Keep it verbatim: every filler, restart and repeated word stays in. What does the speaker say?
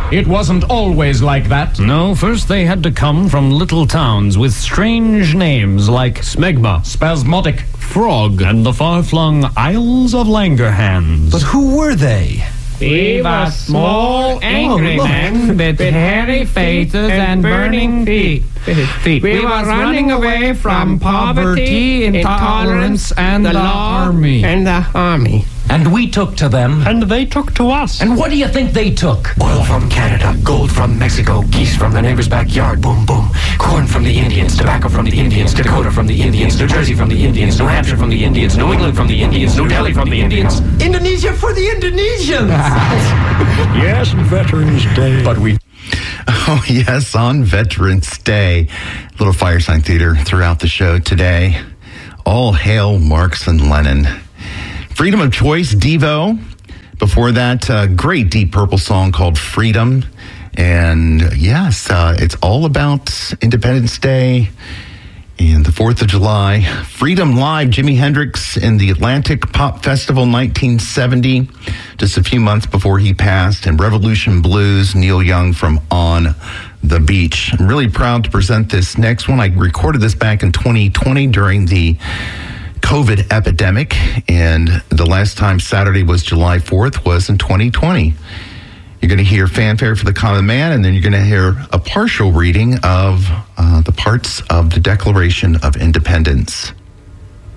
It wasn't always like that. No, first they had to come from little towns with strange names like Smegma, Spasmodic, Frog, and the far-flung Isles of Langerhans. But who were they? We were small, angry Oh, look. men with hairy faces and burning feet. feet. We were running away from poverty, intolerance, and the law army. and the army. And we took to them. And they took to us. And what do you think they took? Oil from Canada, gold from Mexico, geese from the neighbor's backyard, boom, boom. Corn from the Indians, tobacco from the Indians, Dakota from the Indians, New Jersey from the Indians, New Hampshire from the Indians, New England from the Indians, New Delhi from the Indians. Indonesia for the Indonesians! Yes, Veterans Day. But we... Oh, yes, on Veterans Day. Little Firesign Theater throughout the show today. All hail Marx and Lenin. Freedom of Choice, Devo. Before that, uh, great Deep Purple song called Freedom. And yes, uh, it's all about Independence Day and the fourth of July. Freedom Live, Jimi Hendrix in the Atlantic Pop Festival nineteen seventy, just a few months before he passed. And Revolution Blues, Neil Young from On the Beach. I'm really proud to present this next one. I recorded this back in twenty twenty during the COVID epidemic, and the last time Saturday was July fourth was in twenty twenty. You're going to hear Fanfare for the Common Man, and then you're going to hear a partial reading of uh, the parts of the Declaration of Independence.